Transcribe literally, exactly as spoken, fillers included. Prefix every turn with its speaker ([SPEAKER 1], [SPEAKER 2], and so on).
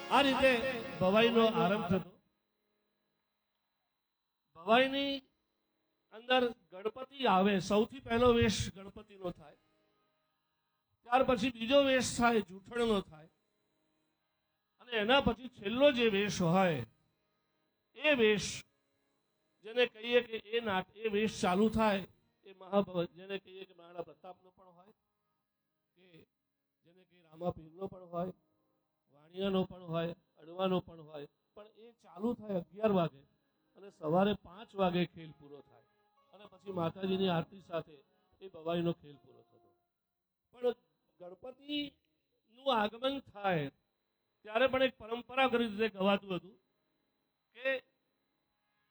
[SPEAKER 1] આ રીતે ભવાઈનો આરંભ થતો. ભવાઈની અંદર ગણપતિ આવે, સૌથી પહેલો વેશ ગણપતિનો થાય. ત્યાર પછી બીજો વેશ થાય જૂઠણનો થાય, અને એના પછી છેલ્લો જે વેશ હોય એ વેશ જેને કહીએ કે એ નાટ એ વેશ ચાલુ થાય એ મહાભવ જેને કહીએ કે મહારાણા પ્રતાપનો પણ હોય, કે જેને કહીએ રામાપીરનો પણ હોય, વાણિયાનો પણ હોય, અડવાનો પણ હોય, પણ એ ચાલુ થાય અગિયાર વાગે અને સવારે પાંચ વાગે ખેલ પૂરો થાય, અને પછી માતાજીની આરતી સાથે એ ભવાઈનો ખેલ પૂરો થતો. પણ ગણપતિનું આગમન થાય ત્યારે પણ એક પરંપરાગત રીતે કહેવાતું હતું કે